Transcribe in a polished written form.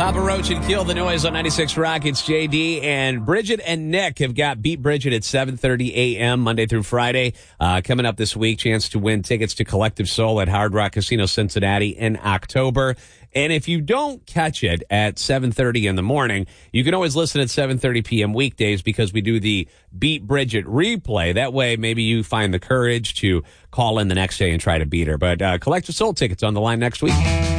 Papa Roach and Kill the Noise on 96 Rock. It's JD, and Bridget and Nick have got Beat Bridget at 7:30 a.m. Monday through Friday. Coming up this week, chance to win tickets to Collective Soul at Hard Rock Casino Cincinnati in October. And if you don't catch it at 7:30 in the morning, you can always listen at 7:30 p.m. weekdays, because we do the Beat Bridget replay. That way, maybe you find the courage to call in the next day and try to beat her. But Collective Soul tickets on the line next week.